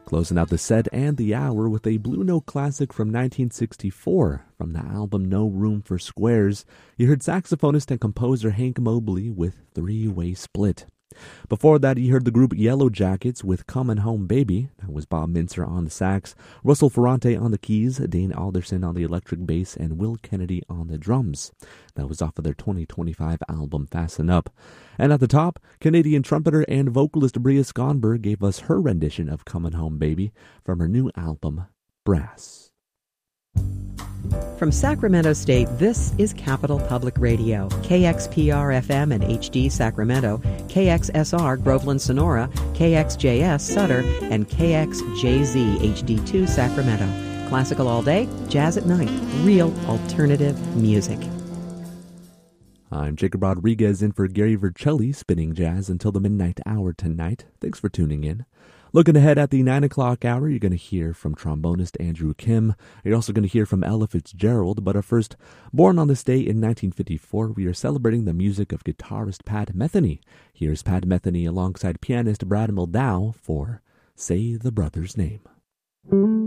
Closing out the set and the hour with a Blue Note classic from 1964 from the album No Room for Squares. You heard saxophonist and composer Hank Mobley with Three-Way Split. Before that, you heard the group Yellow Jackets with Comin' Home Baby. That was Bob Mintzer on the sax, Russell Ferrante on the keys, Dane Alderson on the electric bass, and Will Kennedy on the drums. That was off of their 2025 album Fasten Up. And at the top, Canadian trumpeter and vocalist Bria Skonberg gave us her rendition of Comin' Home Baby from her new album, Brass. From Sacramento State, this is Capital Public Radio, KXPR-FM and HD Sacramento, KXSR Groveland Sonora, KXJS Sutter, and KXJZ HD2 Sacramento. Classical all day, jazz at night, real alternative music. I'm Jacob Rodriguez in for Gary Vercelli, spinning jazz until the midnight hour tonight. Thanks for tuning in. Looking ahead at the 9 o'clock hour, you're going to hear from trombonist Andrew Kim. You're also going to hear from Ella Fitzgerald. But first, born on this day in 1954, we are celebrating the music of guitarist Pat Metheny. Here's Pat Metheny alongside pianist Brad Mehldau for Say the Brother's Name.